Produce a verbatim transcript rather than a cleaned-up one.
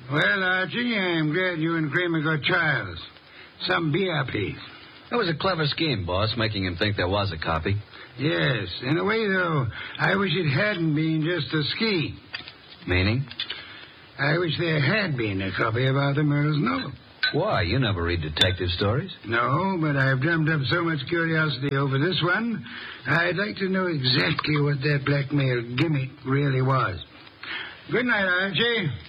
Well, Archie, I'm glad you and Kramer got Charles. Some B R P. That was a clever scheme, boss, making him think there was a copy. Yes. In a way, though, I wish it hadn't been just a scheme. Meaning? I wish there had been a copy of Arthur Murrell's novel. Why? You never read detective stories. No, but I've drummed up so much curiosity over this one, I'd like to know exactly what that blackmail gimmick really was. Good night, Archie.